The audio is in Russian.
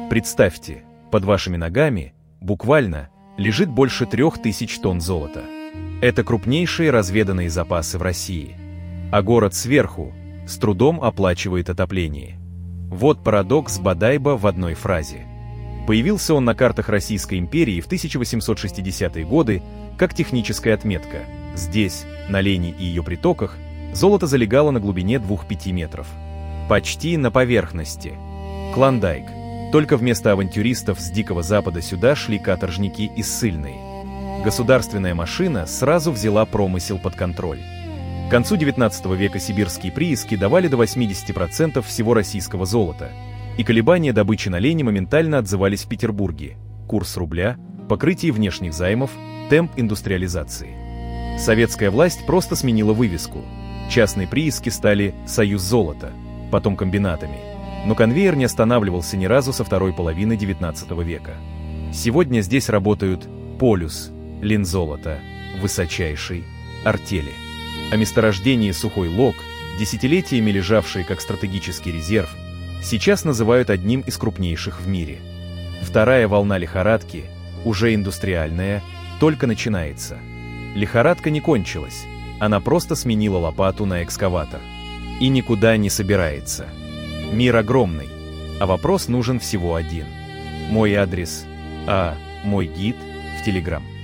Представьте, под вашими ногами, буквально, лежит больше 3000 тонн золота. Это крупнейшие разведанные запасы в России. А город сверху с трудом оплачивает отопление. Вот парадокс Бодайбо в одной фразе. Появился он на картах Российской империи в 1860-е годы как техническая отметка. Здесь, на Лени и ее притоках, золото залегало на глубине 2-5 метров. Почти на поверхности. Клондайк. Только вместо авантюристов с Дикого Запада сюда шли каторжники и ссыльные. Государственная машина сразу взяла промысел под контроль. К концу XIX века сибирские прииски давали до 80% всего российского золота, и колебания добычи на Лени моментально отзывались в Петербурге. Курс рубля, покрытие внешних займов, темп индустриализации. Советская власть просто сменила вывеску. Частные прииски стали «Союз золота», потом комбинатами. Но конвейер не останавливался ни разу со второй половины XIX века. Сегодня здесь работают Полюс, Лензолото, Высочайший, Артели. О месторождении Сухой Лог, десятилетиями лежавшие как стратегический резерв, сейчас называют одним из крупнейших в мире. Вторая волна лихорадки, уже индустриальная, только начинается. Лихорадка не кончилась, она просто сменила лопату на экскаватор. И никуда не собирается. Мир огромный, а вопрос нужен всего один. Мой адрес, мой гид в Telegram.